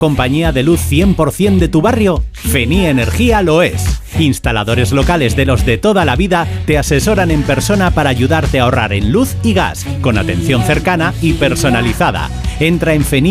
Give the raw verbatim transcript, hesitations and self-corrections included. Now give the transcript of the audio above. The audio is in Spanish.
¿Compañía de luz cien por ciento de tu barrio? Feni Energía lo es. Instaladores locales de los de toda la vida te asesoran en persona para ayudarte a ahorrar en luz y gas, con atención cercana y personalizada. Entra en Feni